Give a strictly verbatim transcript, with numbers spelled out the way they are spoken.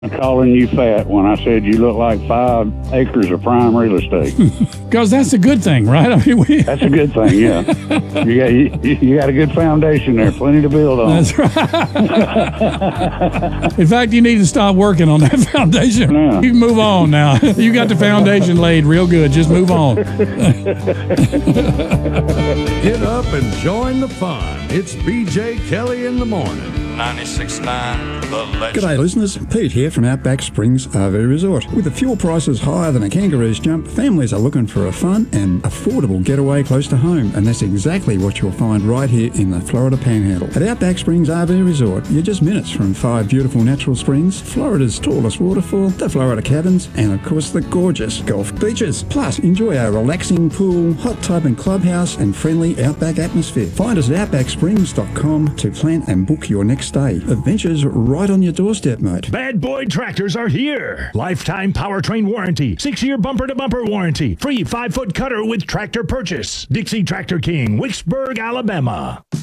I'm calling you fat when I said you look like five acres of prime real estate. Because that's a good thing, right? I mean, we... That's a good thing, yeah. You got you, you got a good foundation there, plenty to build on. That's right. In fact, you need to stop working on that foundation. Yeah. You can move on now. You got the foundation laid real good. Just move on. Get up and join the fun. It's B J Kelly in the morning. ninety-six point nine The Legend. G'day listeners, Pete here from Outback Springs R V Resort. With the fuel prices higher than a kangaroo's jump, families are looking for a fun and affordable getaway close to home, and that's exactly what you'll find right here in the Florida Panhandle. At Outback Springs R V Resort, you're just minutes from five beautiful natural springs, Florida's tallest waterfall, the Florida Cabins, and of course the gorgeous Gulf beaches. Plus, enjoy our relaxing pool, hot tub and clubhouse, and friendly Outback atmosphere. Find us at outback springs dot com to plan and book your next stay. Adventures right on your doorstep, mate. Bad Boy Tractors are here. Lifetime powertrain warranty, six-year bumper-to-bumper warranty, free five-foot cutter with tractor purchase. Dixie Tractor King, Wicksburg, Alabama.